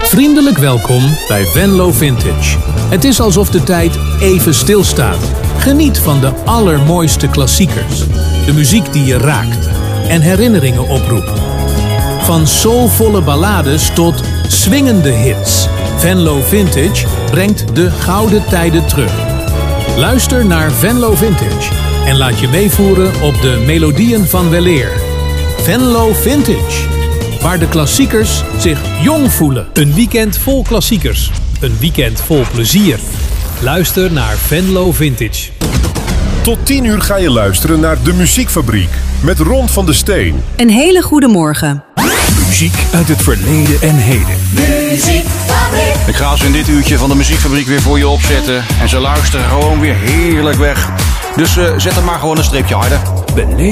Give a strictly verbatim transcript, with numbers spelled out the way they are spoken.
Vriendelijk welkom bij Venlo Vintage. Het is alsof de tijd even stilstaat. Geniet van de allermooiste klassiekers. De muziek die je raakt en herinneringen oproept. Van soulvolle ballades tot swingende hits. Venlo Vintage brengt de gouden tijden terug. Luister naar Venlo Vintage en laat je meevoeren op de melodieën van weleer. Venlo Vintage, waar de klassiekers zich jong voelen. Een weekend vol klassiekers. Een weekend vol plezier. Luister naar Venlo Vintage. Tot tien uur ga je luisteren naar De Muziekfabriek met Ron van de Steen. Een hele goede morgen. Muziek uit het verleden en heden. Muziekfabriek. Ik ga ze in dit uurtje van de Muziekfabriek weer voor je opzetten. En ze luisteren gewoon weer heerlijk weg. Dus uh, zet er maar gewoon een streepje harder. Beleef